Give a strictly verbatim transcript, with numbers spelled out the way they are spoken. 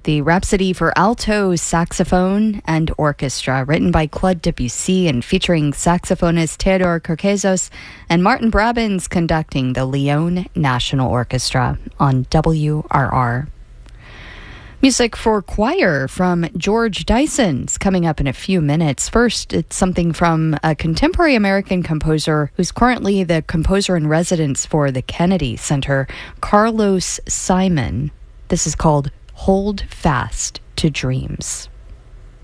The Rhapsody for Alto, Saxophone and Orchestra, written by Claude Debussy and featuring saxophonist Theodore Carcazos and Martin Brabins conducting the Lyon National Orchestra on W R R. Music for choir from George Dyson's coming up in a few minutes. First, it's something from a contemporary American composer who's currently the composer in residence for the Kennedy Center, Carlos Simon. This is called Hold Fast to Dreams.